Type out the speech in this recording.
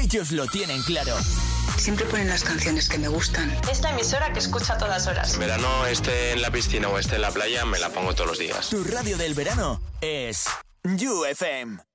Ellos lo tienen claro. Siempre ponen las canciones que me gustan. Es la emisora que escucho a todas horas. En verano, esté en la piscina o esté en la playa, me la pongo todos los días. Tu radio del verano es You FM.